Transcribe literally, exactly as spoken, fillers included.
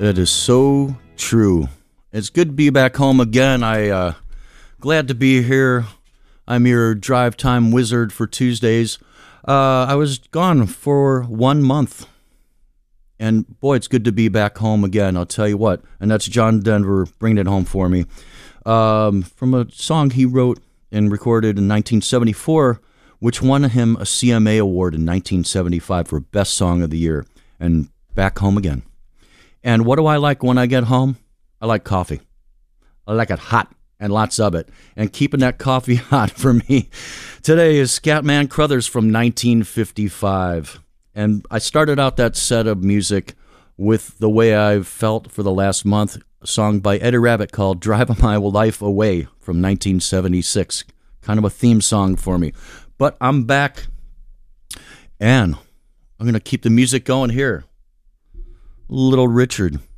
It is so true. It's good to be back home again. I uh glad to be here. I'm your drive time wizard for Tuesdays. Uh I was gone for one month. And boy, it's good to be back home again. I'll tell you what. And that's John Denver bringing it home for me. Um from a song he wrote and recorded in nineteen seventy-four, which won him a C M A award in nineteen seventy-five for Best Song of the Year. And back home again. And what do I like when I get home? I like coffee. I like it hot and lots of it. And keeping that coffee hot for me today is Scatman Crothers from nineteen fifty-five. And I started out that set of music with The Way I've Felt for the Last Month, a song by Eddie Rabbitt called Drive My Life Away from nineteen seventy-six. Kind of a theme song for me. But I'm back, and I'm going to keep the music going here. Little Richard.